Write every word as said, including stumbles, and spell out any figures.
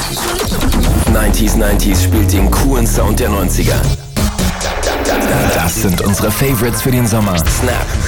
neunziger neunzig spielt den coolen Sound der neunziger. Das sind unsere Favorites für den Sommer. Snap,